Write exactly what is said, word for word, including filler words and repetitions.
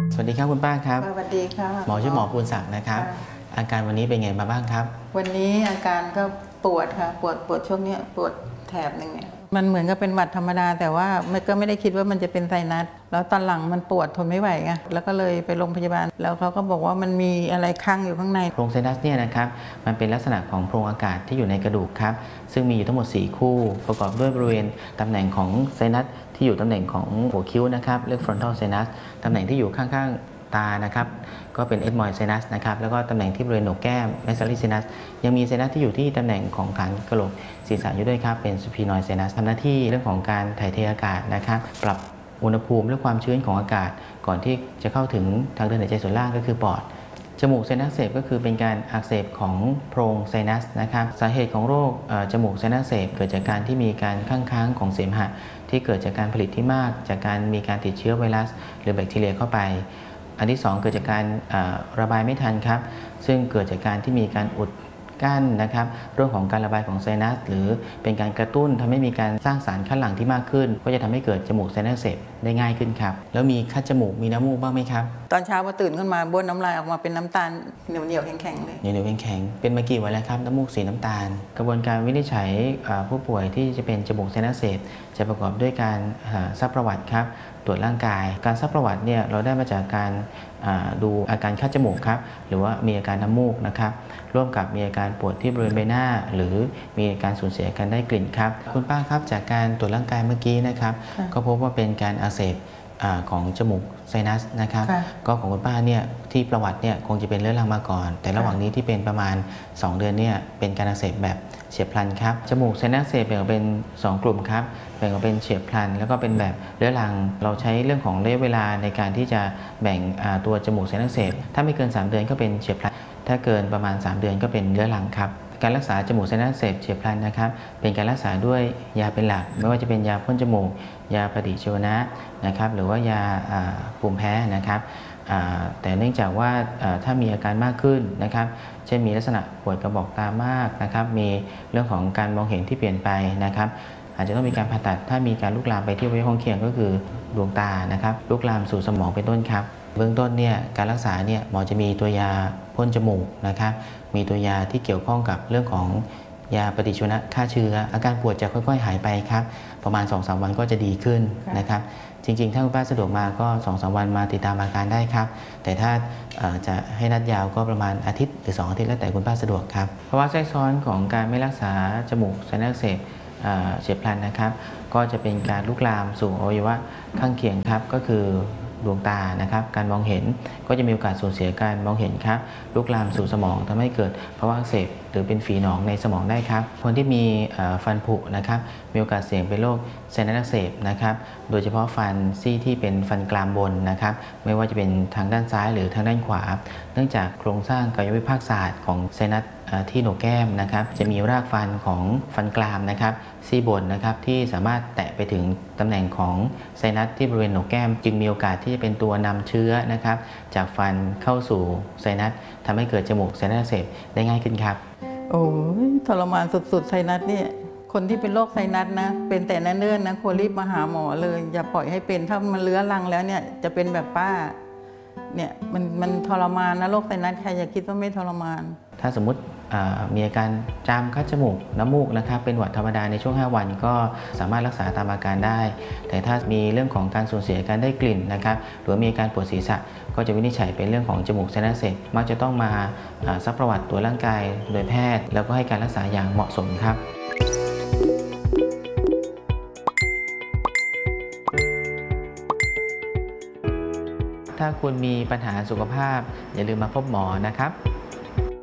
สวัสดีครับคุณป้าครับสวัสดีค่ะหมอชื่อหมอภูลศักดิ์นะครับอาการวันนี้เป็นไงมาบ้างครับวันนี้อาการก็ปวดค่ะปวดปวดช่วงนี้ปวดแถบหนึ่งเนี่ยมันเหมือนกับเป็นหวัดธรรมดาแต่ว่ามันก็ไม่ได้คิดว่ามันจะเป็นไซนัสแล้วตอนหลังมันปวดทนไม่ไหวไงแล้วก็เลยไปโรงพยาบาลแล้วเขาก็บอกว่ามันมีอะไรคั่งอยู่ข้างในโพรงไซนัสเนี่ยนะครับมันเป็นลักษณะของโพรงอากาศที่อยู่ในกระดูกครับซึ่งมีอยู่ทั้งหมดสี่คู่ประกอบด้วยบริเวณตำแหน่งของไซนัสที่อยู่ตำแหน่งของหัวคิ้วนะครับเรียก frontal sinus ตำแหน่งที่อยู่ข้างๆตานะครับก็เป็น ethmoid sinus นะครับแล้วก็ตำแหน่งที่บริเวณโหนกแก้ม maxillary sinus ยังมีไซนัสที่อยู่ที่ตำแหน่งของฐานกะโหลกศีรษะอยู่ด้วยครับเป็น sphenoid sinus ทำหน้าที่เรื่องของการถ่ายเทอากาศนะครับปรับอุณหภูมิและความชื้นของอากาศก่อนที่จะเข้าถึงทางเดินหายใจส่วนล่างก็คือปอดจมูกไซนัสอักเสบก็คือเป็นการอักเสบของโพรงไซนัสนะครับสาเหตุของโรคจมูกไซนัสอักเสบเกิดจากการที่มีการข้างค้างของเสมหะที่เกิดจากการผลิตที่มากจากการมีการติดเชื้อไวรัสหรือแบคทีเรียเข้าไปอันที่สองเกิดจากการระบายไม่ทันครับซึ่งเกิดจากการที่มีการอุดกั้นนะครับเรื่องของการระบายของไซนัสหรือเป็นการกระตุ้นทำให้มีการสร้างสารคัดหลั่งที่มากขึ้นก็จะทำให้เกิดจมูกไซนัสอักเสบได้ง่ายขึ้นครับแล้วมีคัดจมูกมีน้ำมูกบ้างไหมครับตอนเช้าพอตื่นขึ้นมาบ้วนน้ำลายออกมาเป็นน้ำตาลเหนียวเหนียวแข็งๆเลยเหนียวเหนียวแข็งๆเป็นมากี่วันแล้วครับน้ำมูกสีน้ำตาลกระบวนการวินิจฉัยผู้ป่วยที่จะเป็นจมูกไซนัสอักเสบจะประกอบด้วยการซักประวัติครับตรวจร่างกายการซักประวัติเนี่ยเราได้มาจากการดูอาการคัดจมูกครับหรือว่ามีอาการน้ำมูกนะครับร่วมกับมีอาการปวดที่บริเวณใบหน้าหรือมีการสูญเสียการได้กลิ่นครับคุณป้าครับจากการตรวจร่างกายเมื่อกี้นะครับก็พบว่าเป็นการอักเสบของจมูกไซนัสนะครับก็ของคุณป้าเนี่ยที่ประวัติเนี่ยคงจะเป็นเรื้อรังมาก่อนแต่ระหว่างนี้ที่เป็นประมาณสองเดือนเนี่ยเป็นการอักเสบแบบเฉียบพลันครับจมูกไซนัสอักเสบแบ่งออกเป็นสองกลุ่มครับแบ่งออกเป็นเฉียบพลันแล้วก็เป็นแบบเรื้อรังเราใช้เรื่องของระยะเวลาในการที่จะแบ่งตัวจมูกไซนัสอักเสบถ้าไม่เกินสามเดือนก็เป็นเฉียบพลันถ้าเกินประมาณสามเดือนก็เป็นเรื้อรังครับการรักษาจมูกไซนัสอักเสบเฉียบพลันนะครับเป็นการรักษาด้วยยาเป็นหลักไม่ว่าจะเป็นยาพ่นจมูกยาปฏิชีวนะนะครับหรือว่ายาภูมิแพ้นะครับแต่เนื่องจากว่าถ้ามีอาการมากขึ้นนะครับเช่นมีลักษณะปวดกระบอกตามากนะครับมีเรื่องของการมองเห็นที่เปลี่ยนไปนะครับอาจจะต้องมีการผ่าตัดถ้ามีการลุกลามไปที่อวัยวะข้างเคียงก็คือดวงตานะครับลุกลามสู่สมองเป็นต้นครับเบื้องต้นเนี่ยการรักษาเนี่ยหมอจะมีตัวยาพ่นจมูกนะครับมีตัวยาที่เกี่ยวข้องกับเรื่องของยาปฏิชีวนะฆ่าเชื้ออาการปวดจะค่อยๆหายไปครับประมาณ สองถึงสาม วันก็จะดีขึ้นนะครับจริงๆถ้าคุณป้าสะดวกมาก็ สองถึงสาม วันมาติดตามอาการได้ครับแต่ถ้าจะให้นัดยาวก็ประมาณอาทิตย์หรือสองอาทิตย์แล้วแต่คุณป้าสะดวกครับเพราะว่าแทรกซ้อนของการไม่รักษาจมูกไซนัสอักเสบเฉียบพลันนะครับก็จะเป็นการลุกลามสู่อวัยวะข้างเคียงครับก็คือดวงตานะครับการมองเห็นก็จะมีโอกาสสูญเสียการมองเห็นครับลุกลามสู่สมองทำให้เกิดภาวะอักเสบหรือเป็นฝีหนองในสมองได้ครับคนที่มีฟันผุนะครับมีโอกาสเสี่ยงเป็นโรคไซนัสอักเสบนะครับโดยเฉพาะฟันซี่ที่เป็นฟันกรามบนนะครับไม่ว่าจะเป็นทางด้านซ้ายหรือทางด้านขวาเนื่องจากโครงสร้างกายวิภาคศาสตร์ของไซนัสที่โหนกแก้มนะครับจะมีรากฟันของฟันกรามนะครับซี่บนนะครับที่สามารถแตะไปถึงตำแหน่งของไซนัสที่บริเวณโหนกแก้มจึงมีโอกาสที่จะเป็นตัวนำเชื้อนะครับจากฟันเข้าสู่ไซนัสทำให้เกิดจมูกไซนัสอักเสบได้ง่ายขึ้นครับโอ้ยทรมานสุดๆไซนัสเนี่ยคนที่เป็นโรคไซนัสนะเป็นแต่เนิ่นๆนะควรรีบมาหาหมอเลยอย่าปล่อยให้เป็นถ้ามันเลื้อรังแล้วเนี่ยจะเป็นแบบป้าเนี่ยมันมันทรมานนะโรคไซนัสใครอย่าคิดว่าไม่ทรมานถ้าสมมุติมีอาการจามคัดจมูกน้ำมูกนะครับเป็นหวัดธรรมดาในช่วงห้าวันก็สามารถรักษาตามอาการได้แต่ถ้ามีเรื่องของการสูญเสียการได้กลิ่นนะครับหรือมีอาการปวดศีรษะก็จะวินิจฉัยเป็นเรื่องของจมูกไซนัสอักเสบมักจะต้องมาซักประวัติตัวร่างกายโดยแพทย์แล้วก็ให้การรักษาอย่างเหมาะสมครับถ้าคุณมีปัญหาสุขภาพอย่าลืมมาพบหมอนะครับ